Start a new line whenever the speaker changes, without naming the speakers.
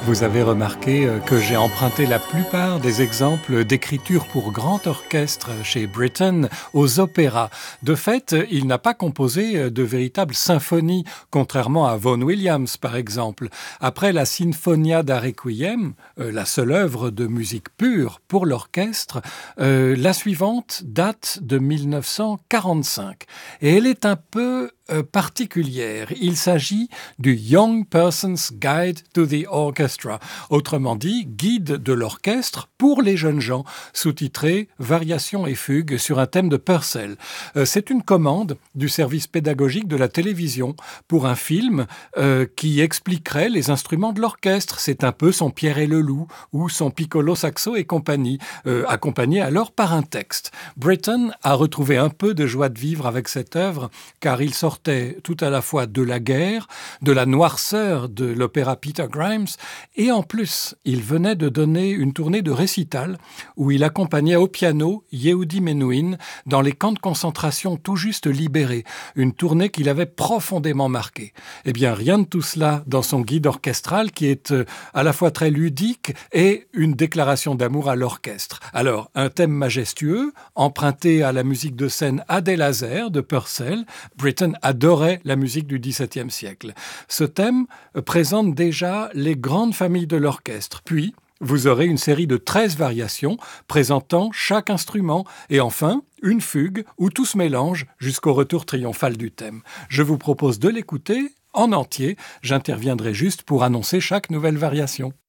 Vous avez remarqué que j'ai emprunté la plupart des exemples d'écriture pour grand orchestre chez Britten aux opéras. De fait, il n'a pas composé de véritables symphonies, contrairement à Vaughan Williams par exemple. Après la Sinfonia da Requiem, la seule œuvre de musique pure pour l'orchestre, la suivante date de 1945. Et elle est un peu particulière. Il s'agit du Young Person's Guide to the Orchestra, autrement dit, guide de l'orchestre pour les jeunes gens, sous-titré Variations et fugues sur un thème de Purcell. C'est une commande du service pédagogique de la télévision pour un film qui expliquerait les instruments de l'orchestre. C'est un peu son Pierre et le Loup ou son Piccolo Saxo et compagnie, accompagné alors par un texte. Britten a retrouvé un peu de joie de vivre avec cette œuvre, car il sortait tout à la fois de la guerre, de la noirceur de l'opéra Peter Grimes, et en plus, il venait de donner une tournée de récital où il accompagnait au piano Yehudi Menuhin dans les camps de concentration tout juste libérés, une tournée qui l'avait profondément marqué. Eh bien, rien de tout cela dans son guide orchestral qui est à la fois très ludique et une déclaration d'amour à l'orchestre. Alors, un thème majestueux, emprunté à la musique de scène Adèle Hazer de Purcell. Britten adorait la musique du XVIIe siècle. Ce thème présente déjà les grandes familles de l'orchestre. Puis, vous aurez une série de 13 variations présentant chaque instrument. Et enfin, une fugue où tout se mélange jusqu'au retour triomphal du thème. Je vous propose de l'écouter en entier. J'interviendrai juste pour annoncer chaque nouvelle variation.